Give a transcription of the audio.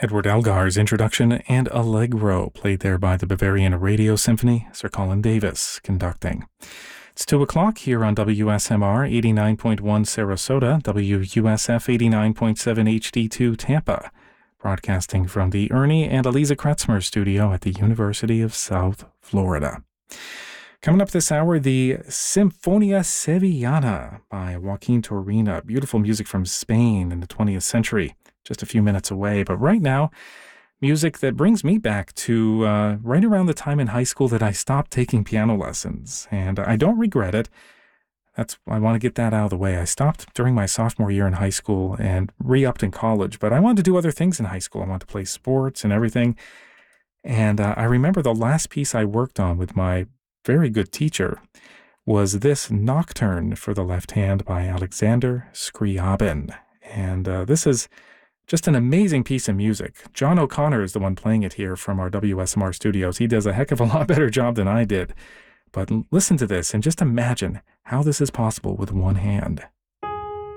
Edward Elgar's introduction and Allegro, played there by the Bavarian Radio Symphony, Sir Colin Davis conducting. It's 2 o'clock here on WSMR 89.1 Sarasota, WUSF 89.7 HD2 Tampa, broadcasting from the Ernie and Eliza Kretzmer studio at the University of South Florida. Coming up this hour, the Sinfonia Sevillana by Joaquin Turina. Beautiful music from Spain in the 20th century, just a few minutes away. But right now, music that brings me back to right around the time in high school that I stopped taking piano lessons. And I don't regret it. I want to get that out of the way. I stopped during my sophomore year in high school and re-upped in college. But I wanted to do other things in high school. I wanted to play sports and everything. And I remember the last piece I worked on with my very good teacher was this Nocturne for the Left Hand by Alexander Scriabin. And this is just an amazing piece of music. John O'Connor is the one playing it here from our WSMR studios. He does a heck of a lot better job than I did. But listen to this and just imagine how this is possible with one hand.